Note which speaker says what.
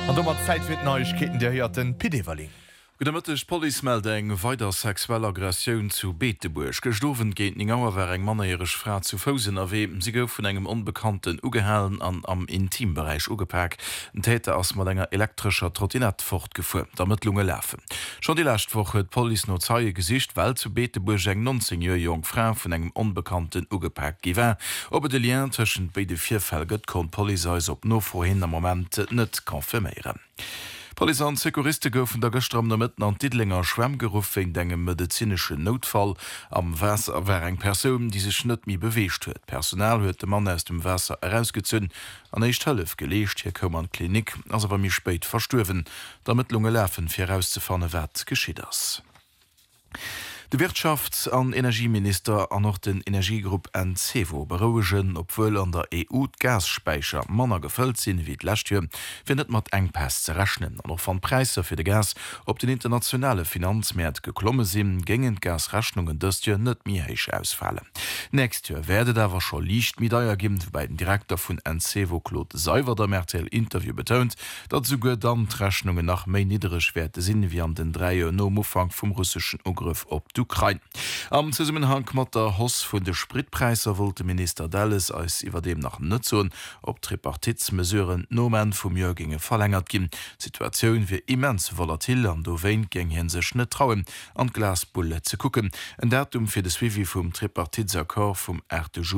Speaker 1: An dommer Zeit wird Neuigkeiten der hier den PD-Waling.
Speaker 2: Gedemëtteg Polimeldeng weider sexuelle Aggressioun zu Beetebusch. Gestowen géint ning awer wär eng manierech Fra zu Fosen erweben. Sie gouf vun engem unbekannten ugehalen an am Intimbereich ugepak. Den Täter ass mat enger elektrischer Trottinett fortgefu, damit Lunge läfen. Schon die Lächtwoche huet Poli no Zeie gesicht, weil zu Beetebusch eng 19-Joer Jong Fra vun engem unbekannten ugepak giwer. Ob de Lien tschen beide Vierfälget kon Poli op no vorhin am Moment net konfirmieren. Polizei und Sekuristen goufen der gestrommer Mitten an Didlinger Schwemmgeruf wegen engem medizinischen Notfall am Wasser war eng Person, die sich net mi bewecht huet. Personal huet de Mann aus dem Wasser herausgezünn, an echt Hëllef gelecht, hier kom an Klinik, as war mi speit verstuwen, damit Lunge läfen fir herauszufahren wat geschieht das. De Wirtschafts- an Energieminister an noch den Energiegrupp NCEVO berouegen, obwohl an der EU Gasspeicher manner gefüllt sinn wie d'Lächtür, findet mat Engpass ze rechnen. An noch van Preise fir de Gas op den internationale Finanzmärt geklomme sinn, gingen Gasrechnungen dëstür net mir heich ausfallen. Nächst Jahr werdet awer schon liicht mit Eier geben, bei den Direktor vun NCEVO Claude Seiwer der Mertel Interview betont, dat sogar dann Rechnungen nach méi niedrigere Werte sinn wie an den 3 Jahren no Umfang vom russischen Ugriff op d'Ukraine. Am Zusammenhang mat der Hoss vun de Spritpreiser wollte Minister Dalles als iwwer dem nach Nutzung op Tripartitsmesuren nomen vum Jo ginge verlängert gin. Situationun wie immens volatil an do wein geng hen sech net trauen an Glasbulle ze kucken. En Datum fir de Swivi vum Tripartitsakkor vum 8.